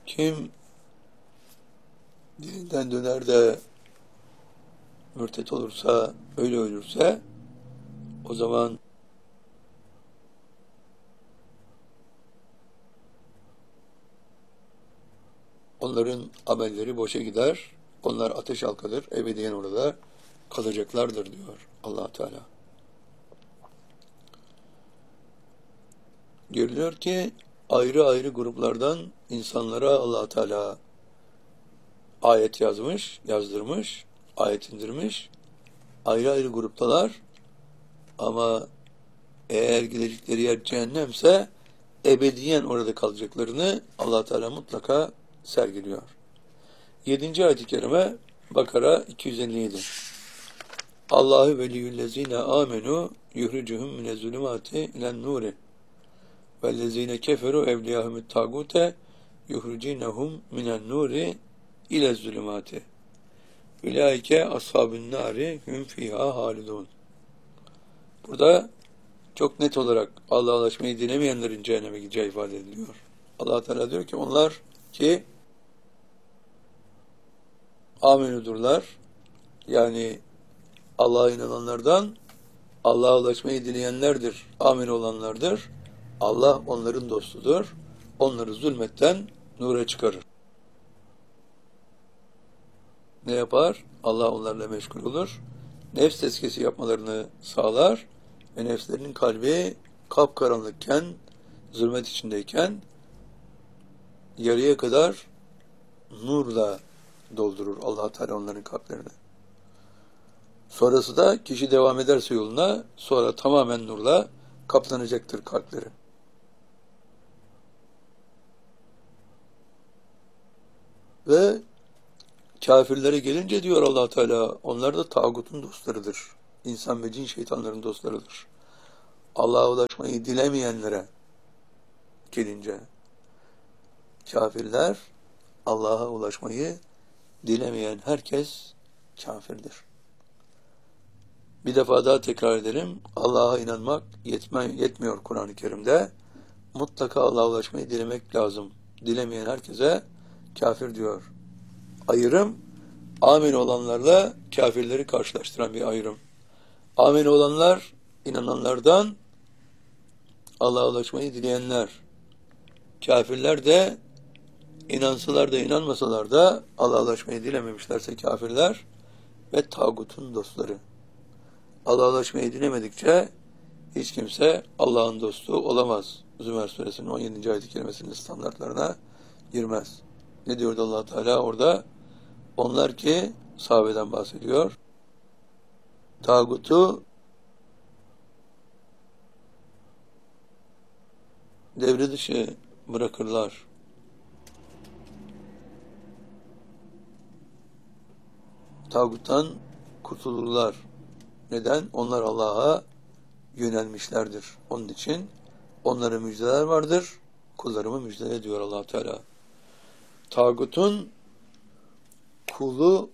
Kim dininden döner de mürtet olursa, öyle ölürse, o zaman onların amelleri boşa gider. Onlar ateş halkadır. Ebediyen orada kalacaklardır diyor Allah Teala. Görülüyor ki ayrı ayrı gruplardan insanlara Allah Teala ayet yazdırmış, ayet indirmiş. Ayrı ayrı gruptalar ama eğer gidecekleri yer cehennemse ebediyen orada kalacaklarını Allah Teala mutlaka sergiliyor. 7. ayet-i kerime Bakara 257. Allahu veliyyüllezine amenu yuhricuhum minez-zulümati ilen-nuri vellezine keferu evliyahumut tagute yuhricinehum minen-nuri ile-zulümati ulaike ashabun nari hum fiha halidun. Burada çok net olarak Allah'a ulaşmayı dilemeyenlerin cehenneme gideceği ifade ediliyor. Allah Teala diyor ki onlar ki amenudurlar, yani Allah'a inananlardan Allah'a ulaşmayı dileyenlerdir, amin olanlardır. Allah onların dostudur. Onları zulmetten nura çıkarır. Ne yapar? Allah onlarla meşgul olur. Nefs tezkiyesi yapmalarını sağlar ve nefslerinin kalbi kapkaranlıkken, zulmet içindeyken yarıya kadar nurla doldurur Allah Teala onların kalplerini. Sonrası da kişi devam ederse yoluna, sonra tamamen nurla kaplanacaktır kalpleri. Ve kafirlere gelince diyor Allah Teala, onlar da tağutun dostlarıdır. İnsan ve cin şeytanların dostlarıdır. Allah'a ulaşmayı dilemeyenlere gelince, kafirler, Allah'a ulaşmayı dilemeyen herkes kafirdir. Bir defa daha tekrar edelim. Allah'a inanmak yetmiyor Kur'an-ı Kerim'de. Mutlaka Allah'a ulaşmayı dilemek lazım. Dilemeyen herkese kafir diyor. Ayrım, amin olanlarla kafirleri karşılaştıran bir ayrım. Amin olanlar, inananlardan Allah'a ulaşmayı dileyenler. Kafirler de inansalar da inanmasalar da Allah'a ulaşmayı dilememişlerse kafirler ve tağutun dostları. Allah'a ulaşmayı dilemedikçe hiç kimse Allah'ın dostu olamaz. Zümer suresinin 17. ayet-i kerimesinin standartlarına girmez. Ne diyordu Allah Teala orada? Onlar ki sahabeden bahsediyor. Tağutu devre dışı bırakırlar. Tağuttan kurtulurlar. Neden? Onlar Allah'a yönelmişlerdir. Onun için onlara müjdeler vardır. Kullarımı müjdele diyor Allah Teala. Tağutun kulu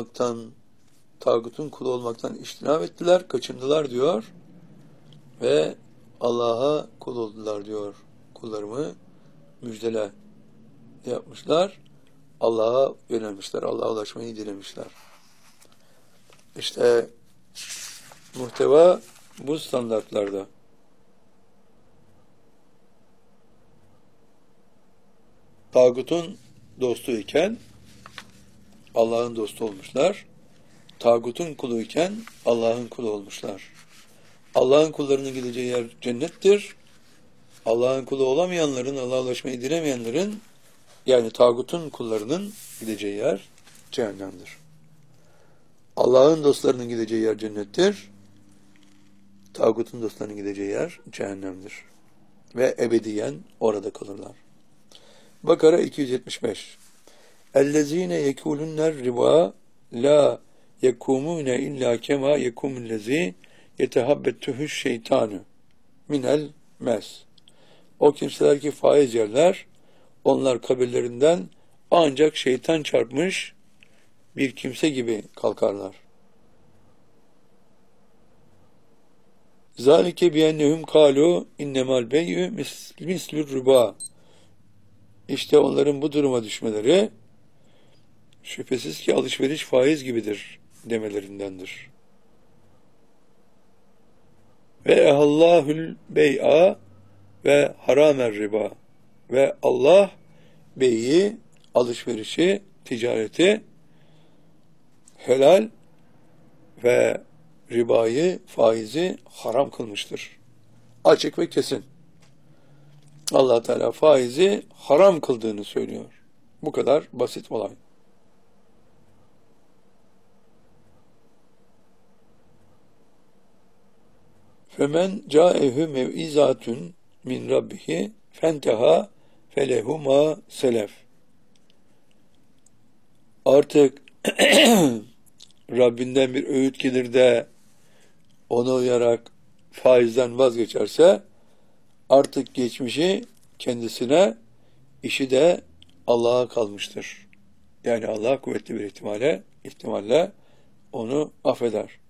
olmaktan içtinab ettiler, kaçındılar diyor. Ve Allah'a kul oldular diyor. Kullarımı müjdele yapmışlar. Allah'a yönelmişler. Allah'a ulaşmayı dilemişler. İşte muhteva bu standartlarda. Tağutun dostu iken Allah'ın dostu olmuşlar. Tağutun kulu iken Allah'ın kulu olmuşlar. Allah'ın kullarının gideceği yer cennettir. Allah'ın kulu olamayanların, Allah'a ulaşmayı dilemeyenlerin, yani tağutun kullarının gideceği yer cehennemdir. Allah'ın dostlarının gideceği yer cennettir. Tağutun dostlarının gideceği yer cehennemdir. Ve ebediyen orada kalırlar. Bakara 275. اَلَّذ۪ينَ يَكُولُنَّ الرِّبَا لَا يَكُومُونَ اِلَّا كَمَا يَكُومُ الَّذ۪ي يَتَحَبَّتُهُ الشَّيْطَانُ minel mes. O kimseler ki faiz yerler, onlar kabirlerinden ancak şeytan çarpmış bir kimse gibi kalkarlar. Zalike biennehum kalu innemal bey'ü mislur riba. İşte onların bu duruma düşmeleri şüphesiz ki alışveriş faiz gibidir demelerindendir. Ve ehallahül bey'a ve haramer riba. Ve Allah beyi, alışverişi, ticareti helal ve ribayı, faizi haram kılmıştır. Açık ve kesin. Allah Teala faizi haram kıldığını söylüyor. Bu kadar basit olay. Femen câehu mev'izatun min rabbihi fenteha felehu ma selef. Artık Rabbinden bir öğüt gelir de ona uyarak faizden vazgeçerse artık geçmişi kendisine, işi de Allah'a kalmıştır. Yani Allah kuvvetli bir ihtimalle onu affeder.